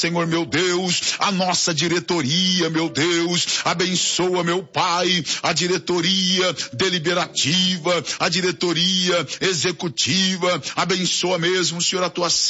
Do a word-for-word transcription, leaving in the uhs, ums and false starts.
Senhor meu Deus, a nossa diretoria, meu Deus, abençoa, meu Pai, a diretoria deliberativa, a diretoria executiva, abençoa mesmo, Senhor, a tua